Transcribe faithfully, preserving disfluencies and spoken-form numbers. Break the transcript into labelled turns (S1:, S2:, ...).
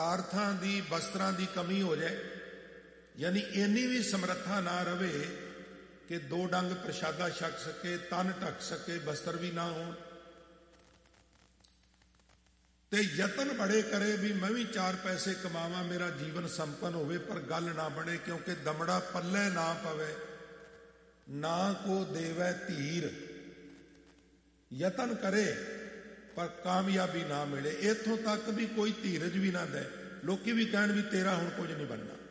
S1: ਪਦਾਰਥਾਂ ਦੀ ਵਸਤਰਾਂ ਦੀ ਕਮੀ ਹੋ ਜਾਏ, ਯਾਨੀ ਇੰਨੀ ਵੀ ਸਮਰੱਥਾ ਨਾ ਰਵੇ ਕਿ ਦੋ ਡੰਗ ਪ੍ਰਸ਼ਾਦਾ ਛਕ ਸਕੇ, ਤਨ ਢੱਕ ਸਕੇ, ਵਸਤਰ ਵੀ ਨਾ ਹੋਣ, ਤੇ ਯਤਨ ਬੜੇ ਕਰੇ ਵੀ ਮੈਂ ਵੀ ਚਾਰ ਪੈਸੇ ਕਮਾਵਾਂ, ਮੇਰਾ ਜੀਵਨ ਸੰਪੰਨ ਹੋਵੇ, ਪਰ ਗੱਲ ਨਾ ਬਣੇ ਕਿਉਂਕਿ ਦਮੜਾ ਪੱਲੇ ਨਾ ਪਵੇ, ਨਾ ਕੋ ਦੇਵੈ ਧੀਰ। ਯਤਨ ਕਰੇ ਪਰ ਕਾਮਯਾਬੀ ਨਾ ਮਿਲੇ, ਇੱਥੋਂ ਤੱਕ ਵੀ ਕੋਈ ਧੀਰਜ ਵੀ ਨਾ ਦੇ, ਲੋਕੀ ਵੀ ਕਹਿਣ ਵੀ ਤੇਰਾ ਹੁਣ ਕੁਝ ਨਹੀਂ ਬਣਨਾ।